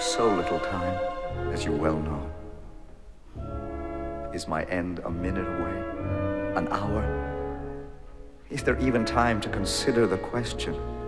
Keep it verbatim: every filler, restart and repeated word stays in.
so little time, as you well know. Is my end a minute away? An hour? Is there even time to consider the question?